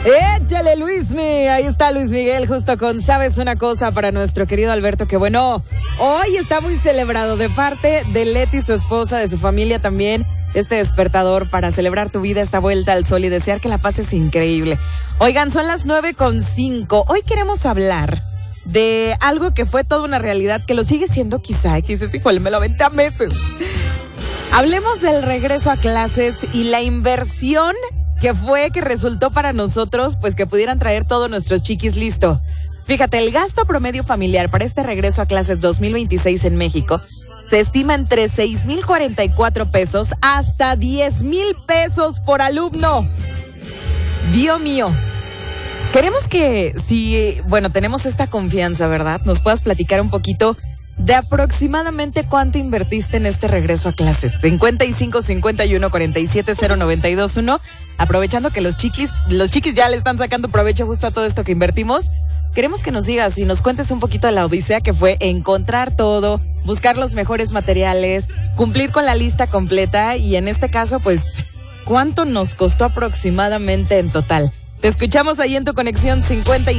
Échale, Luismi. Ahí está Luis Miguel, justo con ¿sabes una cosa? Para nuestro querido Alberto, que bueno, hoy está muy celebrado de parte de Leti, su esposa, de su familia también. Este despertador para celebrar tu vida, esta vuelta al sol y desear que la pases increíble. Oigan, son las 9:05. Hoy queremos hablar de algo que fue toda una realidad, que lo sigue siendo quizá, que dices, igual me lo aventé a meses. Hablemos del regreso a clases y la inversión que resultó para nosotros, pues que pudieran traer todos nuestros chiquis listo. Fíjate, el gasto promedio familiar para este regreso a clases 2026 en México se estima entre 6,044 pesos hasta 10,000 pesos por alumno. Dios mío. Queremos que, tenemos esta confianza, ¿verdad? Nos puedas platicar un poquito de aproximadamente cuánto invertiste en este regreso a clases. 55 51 47 0921. Aprovechando que los chiquis ya le están sacando provecho justo a todo esto que invertimos. Queremos que nos digas y nos cuentes un poquito de la odisea que fue encontrar todo, buscar los mejores materiales, cumplir con la lista completa y en este caso, pues, ¿cuánto nos costó aproximadamente en total? Te escuchamos ahí en tu conexión 50.